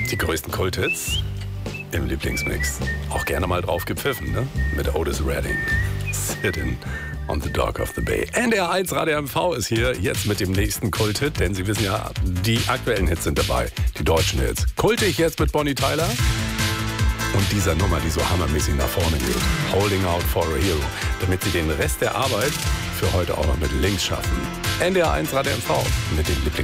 Die größten Kulthits im Lieblingsmix. Auch gerne mal drauf gepfiffen, ne? Mit Otis Redding. Sitting on the Dock of the Bay. NDR 1 Radio MV ist hier jetzt mit dem nächsten Kulthit, denn Sie wissen ja, die aktuellen Hits sind dabei, die deutschen Hits. Kultig jetzt mit Bonnie Tyler und dieser Nummer, die so hammermäßig nach vorne geht. Holding Out for a Hero, damit Sie den Rest der Arbeit für heute auch noch mit links schaffen. NDR 1 Radio MV mit dem Lieblings